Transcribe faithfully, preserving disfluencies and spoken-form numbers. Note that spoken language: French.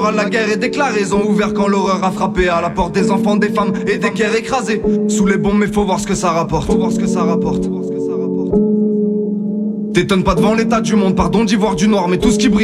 morale, la guerre est déclarée. Ils ont ouvert quand l'horreur a frappé à la porte des enfants, des femmes et des cœurs écrasés. Sous les bombes, mais faut voir ce que ça rapporte. Faut voir ce que ça rapporte. T'étonnes pas devant l'état du monde, pardon d'y voir du noir, mais tout ce qui brille